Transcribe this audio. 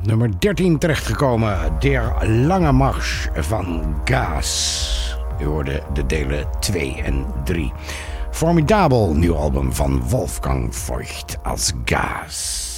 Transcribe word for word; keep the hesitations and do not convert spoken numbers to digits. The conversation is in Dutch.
nummer dertien terechtgekomen. Der Lange Marsch van Gas. U hoorde de delen twee en drie. Formidabel nieuw album van Wolfgang Voigt als Gas.